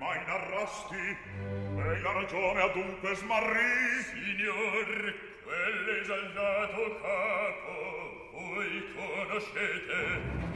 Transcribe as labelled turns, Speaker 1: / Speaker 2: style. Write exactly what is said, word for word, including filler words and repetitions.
Speaker 1: mai narrasti? E la ragione adunque smarrì?
Speaker 2: Signor, quell'esaltato capo voi conoscete?